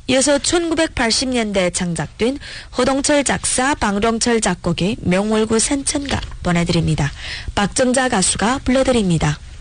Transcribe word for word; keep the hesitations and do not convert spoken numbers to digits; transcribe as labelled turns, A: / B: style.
A: 이어서 천구백팔십 년대 창작된 허동철 작사, 방동철 작곡의 명월구 산천가 보내드립니다. 박정자 가수가 불러드립니다.